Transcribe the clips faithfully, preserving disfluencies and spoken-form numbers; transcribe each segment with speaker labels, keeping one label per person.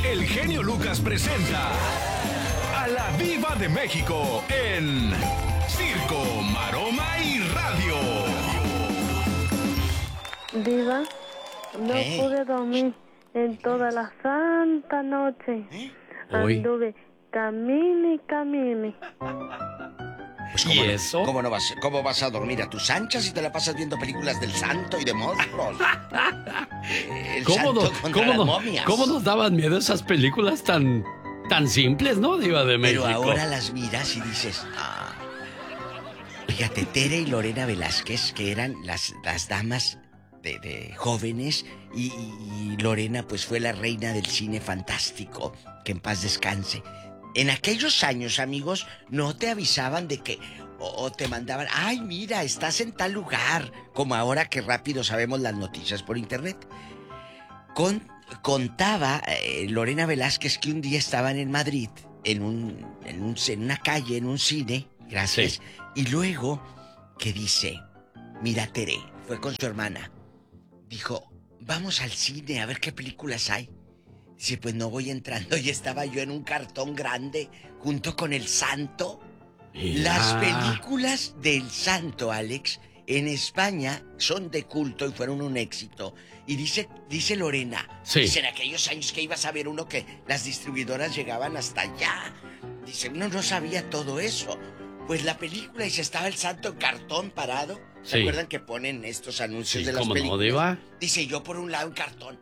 Speaker 1: el genio Lucas presenta a la Diva de México en Circo, Maroma y Radio.
Speaker 2: Diva, no
Speaker 3: ¿Eh?
Speaker 2: pude dormir en toda la santa noche.
Speaker 3: ¿Eh?
Speaker 2: Anduve camine y camine.
Speaker 3: Pues
Speaker 4: ¿Y
Speaker 3: ¿cómo no-
Speaker 4: eso?
Speaker 3: ¿cómo, no vas, ¿Cómo vas a dormir a tus anchas si te la pasas viendo películas del santo y de monstruos? Eh, El
Speaker 4: ¿Cómo,
Speaker 3: santo
Speaker 4: no-
Speaker 3: contra
Speaker 4: cómo
Speaker 3: las
Speaker 4: no-
Speaker 3: momias.
Speaker 4: cómo nos daban miedo esas películas tan, tan simples, ¿no, Diva de México?
Speaker 3: Pero ahora las miras y dices, ah. Fíjate, Tere y Lorena Velázquez, que eran las, las damas de, de jóvenes, y, y- y Lorena pues fue la reina del cine fantástico, que en paz descanse. En aquellos años, amigos, no te avisaban de que, o, o te mandaban, ay, mira, estás en tal lugar, como ahora que rápido sabemos las noticias por internet. Con, contaba eh, Lorena Velázquez que un día estaban en Madrid, en, un, en, un, en una calle, en un cine, gracias,
Speaker 4: Sí.
Speaker 3: y luego que dice, mira Tere, fue con su hermana, dijo, vamos al cine a ver qué películas hay. Dice, pues no voy entrando, y estaba yo en un cartón grande junto con el santo.
Speaker 4: Mira.
Speaker 3: Las películas del santo, Alex, en España son de culto y fueron un éxito. Y dice, dice Lorena,
Speaker 4: Sí.
Speaker 3: dice, en aquellos años que ibas a ver uno que las distribuidoras llegaban hasta allá. Dice, uno no sabía todo eso. Pues la película, dice, estaba el santo en cartón parado. ¿Se
Speaker 4: Sí.
Speaker 3: acuerdan que ponen estos anuncios
Speaker 4: Sí,
Speaker 3: de las
Speaker 4: ¿cómo no,
Speaker 3: películas?
Speaker 4: Diva?
Speaker 3: Dice, yo por un lado en cartón.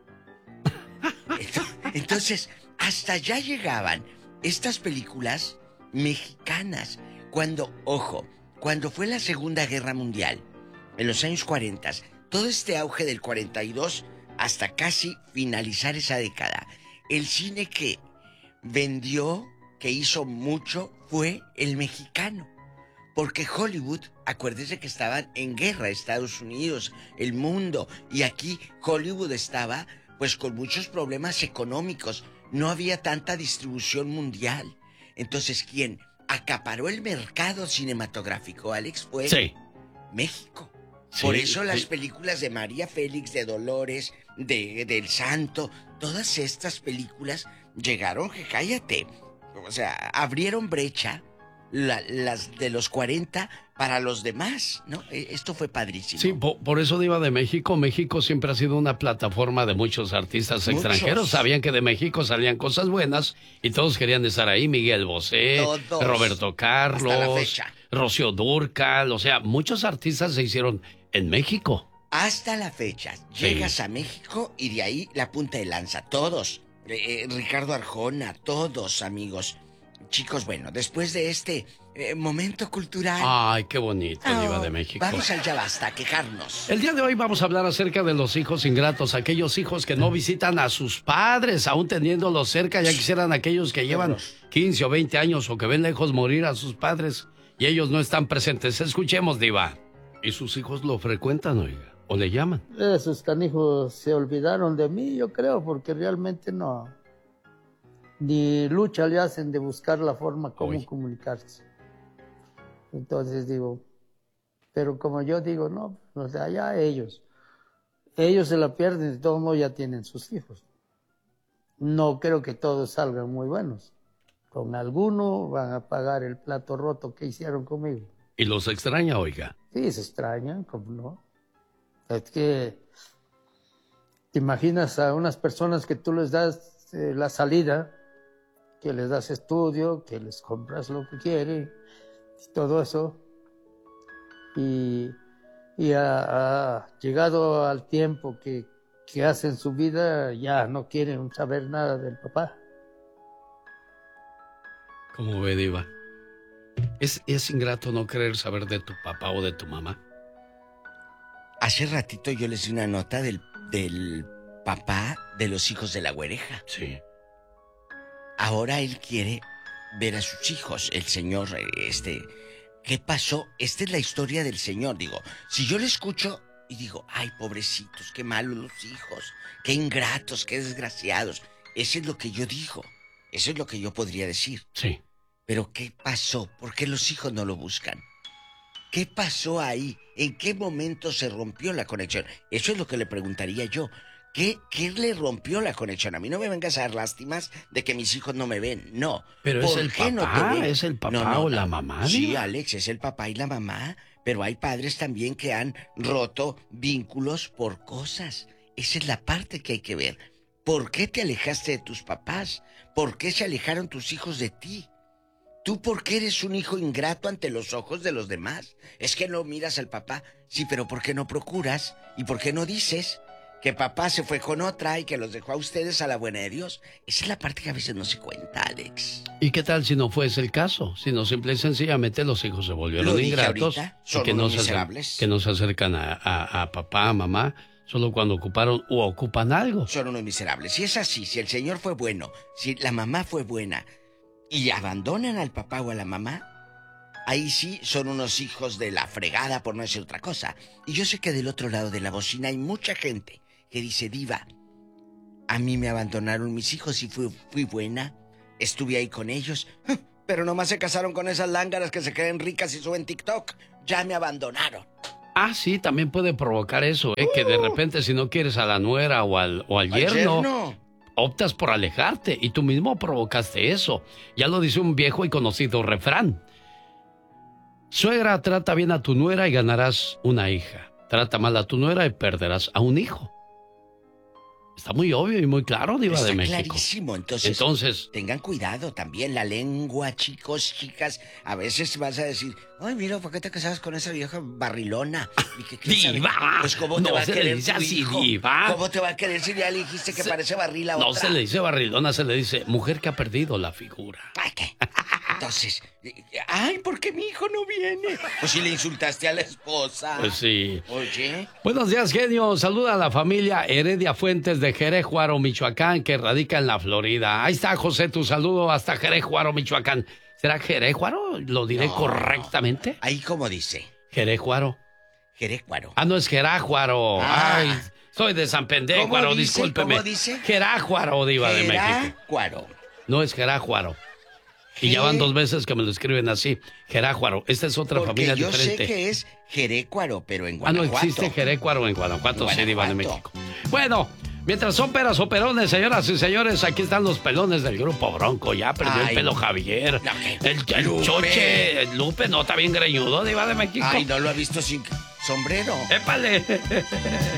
Speaker 3: Entonces, hasta allá llegaban estas películas mexicanas. Cuando, ojo, cuando fue la Segunda Guerra Mundial, en los años cuarenta, todo este auge del cuarenta y dos hasta casi finalizar esa década, el cine que vendió, que hizo mucho, fue el mexicano. Porque Hollywood, acuérdese que estaban en guerra Estados Unidos, el mundo, y aquí Hollywood estaba pues con muchos problemas económicos, no había tanta distribución mundial. Entonces, ¿quién acaparó el mercado cinematográfico, Alex? Fue
Speaker 4: Sí.
Speaker 3: México.
Speaker 4: Sí,
Speaker 3: Por eso las
Speaker 4: sí.
Speaker 3: películas de María Félix, de Dolores, de del Santo, todas estas películas llegaron, que cállate, o sea, abrieron brecha la- las de los cuarenta para los demás, ¿no? E- Esto fue padrísimo.
Speaker 4: Sí, po- por eso Diva de México, México siempre ha sido una plataforma de muchos artistas
Speaker 3: Muchos.
Speaker 4: extranjeros. Sabían que de México salían cosas buenas y todos querían estar ahí. Miguel Bosé,
Speaker 3: Todos.
Speaker 4: Roberto Carlos,
Speaker 3: Hasta la fecha.
Speaker 4: Rocío Dúrcal, o sea, muchos artistas se hicieron en México.
Speaker 3: Hasta la fecha,
Speaker 4: Sí.
Speaker 3: llegas a México y de ahí la punta de lanza, todos. Eh, eh, Ricardo Arjona, todos, amigos. Chicos, bueno, después de este eh, momento cultural...
Speaker 4: Ay, qué bonito,
Speaker 3: Oh,
Speaker 4: Diva de México.
Speaker 3: Vamos al ya basta, a quejarnos.
Speaker 4: El día de hoy vamos a hablar acerca de los hijos ingratos, aquellos hijos que no visitan a sus padres, aún teniéndolos cerca. Ya quisieran aquellos que llevan quince o veinte años o que ven lejos morir a sus padres y ellos no están presentes. Escuchemos, Diva. Y sus hijos lo frecuentan, oiga, o le llaman.
Speaker 5: Esos canijos se olvidaron de mí, yo creo, porque realmente no. Ni lucha le hacen de buscar la forma como
Speaker 4: Uy.
Speaker 5: comunicarse. Entonces digo, pero como yo digo, no, o sea, ya ellos. Ellos se la pierden, de todos modos ya tienen sus hijos. No creo que todos salgan muy buenos. Con alguno van a pagar el plato roto que hicieron conmigo.
Speaker 4: Y los extraña, oiga.
Speaker 5: Sí, se extrañan, como no. Es que te imaginas a unas personas que tú les das eh, la salida, que les das estudio, que les compras lo que quieren, y todo eso, y, y ha, ha llegado al tiempo que, que hacen su vida, ya no quieren saber nada del papá.
Speaker 4: ¿Cómo ve, Diva? ¿Es, es ingrato no querer saber de tu papá o de tu mamá?
Speaker 3: Hace ratito yo les di una nota del, del papá de los hijos de la güereja.
Speaker 4: Sí.
Speaker 3: Ahora él quiere ver a sus hijos, el señor, este... ¿Qué pasó? Esta es la historia del señor, digo. Si yo le escucho y digo, ay, pobrecitos, qué malos los hijos, qué ingratos, qué desgraciados. Eso es lo que yo digo. Eso es lo que yo podría decir.
Speaker 4: Sí.
Speaker 3: Pero ¿qué pasó? ¿Por qué los hijos no lo buscan? ¿Qué pasó ahí? ¿En qué momento se rompió la conexión? Eso es lo que le preguntaría yo. ¿Qué, ¿Qué le rompió la conexión? A mí no me vengas a dar lástimas de que mis hijos no me ven. No.
Speaker 4: Pero es el papá,
Speaker 3: no te ven?
Speaker 4: es el papá
Speaker 3: no, no,
Speaker 4: o la
Speaker 3: no.
Speaker 4: mamá.
Speaker 3: Sí,
Speaker 4: Diva.
Speaker 3: Alex, es el papá y la mamá. Pero hay padres también que han roto vínculos por cosas. Esa es la parte que hay que ver. ¿Por qué te alejaste de tus papás? ¿Por qué se alejaron tus hijos de ti? ¿Tú por qué eres un hijo ingrato ante los ojos de los demás? Es que no miras al papá. Sí, pero ¿por qué no procuras? ¿Y por qué no dices que papá se fue con otra y que los dejó a ustedes a la buena de Dios? Esa es la parte que a veces no se cuenta, Alex.
Speaker 4: ¿Y qué tal si no fuese el caso? Si no, simple y sencillamente los hijos se volvieron ingratos
Speaker 3: son
Speaker 4: y que no, se
Speaker 3: miserables.
Speaker 4: que no se acercan a, a, a papá, a mamá, solo cuando ocuparon o ocupan algo.
Speaker 3: Son unos miserables. Si es así, si el Señor fue bueno, si la mamá fue buena y abandonan al papá o a la mamá, ahí sí son unos hijos de la fregada, por no decir otra cosa. Y yo sé que del otro lado de la bocina hay mucha gente que dice, Diva, a mí me abandonaron mis hijos y fui, fui buena, estuve ahí con ellos, pero nomás se casaron con esas lángaras que se creen ricas y suben TikTok, ya me abandonaron.
Speaker 4: Ah, sí, también puede provocar eso, ¿eh? Uh, que de repente si no quieres a la nuera o al, o al, al yerno, yerno, optas por alejarte y tú mismo provocaste eso. Ya lo dice un viejo y conocido refrán. Suegra, trata bien a tu nuera y ganarás una hija. Trata mal a tu nuera y perderás a un hijo. Está muy obvio y muy claro, Diva
Speaker 3: Está
Speaker 4: de México.
Speaker 3: Clarísimo, entonces,
Speaker 4: entonces...
Speaker 3: tengan cuidado también, la lengua, chicos, chicas. A veces vas a decir, ay, mira, ¿por qué te casabas con esa vieja barrilona? ¿Y qué, qué
Speaker 4: ¡Diva!
Speaker 3: Sabe? Pues, ¿cómo
Speaker 4: no
Speaker 3: te va a
Speaker 4: se
Speaker 3: querer
Speaker 4: le dice
Speaker 3: tu
Speaker 4: así,
Speaker 3: hijo?
Speaker 4: Diva.
Speaker 3: ¿Cómo te va a querer si ya le dijiste que se... parece barril a otra?
Speaker 4: No se le dice barrilona, se le dice mujer que ha perdido la figura.
Speaker 3: ¿Ay, qué? Entonces, ay, ¿por qué mi hijo no viene? Pues si le insultaste a la esposa.
Speaker 4: Pues sí.
Speaker 3: Oye.
Speaker 4: Buenos días, genio. Saluda a la familia Heredia Fuentes de Jerejuaro, Michoacán, que radica en la Florida. Ahí está, José, tu saludo hasta Jerejuaro, Michoacán. ¿Será Jerejuaro? ¿Lo diré no, correctamente?
Speaker 3: Ahí como dice.
Speaker 4: Jerejuaro.
Speaker 3: Jerejuaro.
Speaker 4: Ah, no, es Jerájuaro. Ah. Ay, soy de San Pendécuaro, discúlpeme.
Speaker 3: ¿Cómo dice?
Speaker 4: Jerájuaro, Diva de México.
Speaker 3: Jerájuaro.
Speaker 4: No es Jerájuaro. Y ya van dos veces que me lo escriben así, Jerájuaro. Esta es otra
Speaker 3: Porque
Speaker 4: familia
Speaker 3: yo
Speaker 4: diferente.
Speaker 3: Yo sé que es Jerécuaro, pero en Guanajuato.
Speaker 4: Ah, no existe Jerécuaro en Guanajuato, sí, Diva de México. Bueno, mientras son peras o perones, señoras y señores, aquí están los pelones del grupo Bronco. Ya perdió Ay, el pelo Javier. No, el, el Lupe. Choche, el Lupe, no, está bien greñudo, Diva de México.
Speaker 3: Ay, no lo ha visto sin sombrero.
Speaker 4: ¡Épale!